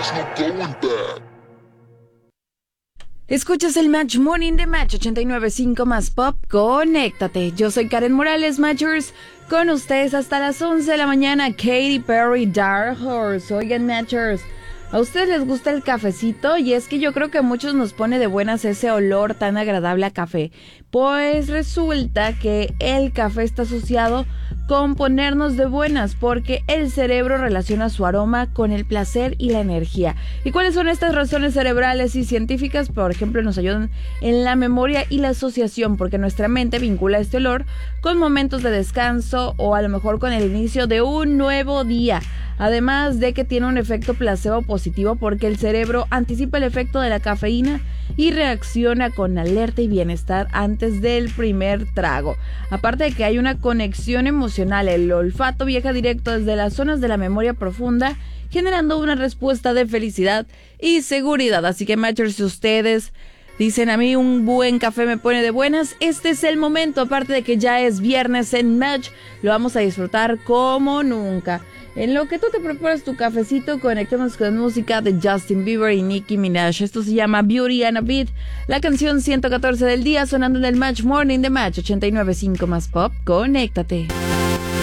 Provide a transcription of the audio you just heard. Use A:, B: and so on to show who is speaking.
A: Escuchas el Match Morning de Match 89.5 más Pop. Conéctate. Yo soy Karen Morales, Matchers. Con ustedes hasta las 11 de la mañana. Katy Perry, Dark Horse. Oigan, Matchers, ¿a ustedes les gusta el cafecito? Y es que yo creo que a muchos nos pone de buenas ese olor tan agradable a café. Pues resulta que el café está asociado con ponernos de buenas, porque el cerebro relaciona su aroma con el placer y la energía. ¿Y cuáles son estas razones cerebrales y científicas? Por ejemplo, nos ayudan en la memoria y la asociación, porque nuestra mente vincula este olor con momentos de descanso o a lo mejor con el inicio de un nuevo día. Además de que tiene un efecto placebo positivo, porque el cerebro anticipa el efecto de la cafeína y reacciona con alerta y bienestar antes del primer trago. Aparte de que hay una conexión emocional, el olfato viaja directo desde las zonas de la memoria profunda, generando una respuesta de felicidad y seguridad. Así que, Matchers, si ustedes dicen a mí un buen café me pone de buenas, este es el momento. Aparte de que ya es viernes en Match, lo vamos a disfrutar como nunca. En lo que tú te preparas tu cafecito, conectemos con música de Justin Bieber y Nicki Minaj. Esto se llama Beauty and a Beat, la canción 114 del día, sonando en el Match Morning de Match 89.5 más Pop. Conéctate.